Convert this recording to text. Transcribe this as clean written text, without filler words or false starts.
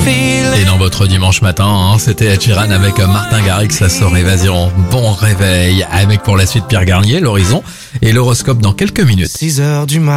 Et dans votre dimanche matin, c'était Ed Sheeran avec Martin Garrix, ça sort Évasion. Bon réveil, avec pour la suite Pierre Garnier, l'horizon et l'horoscope dans quelques minutes. 6h du matin.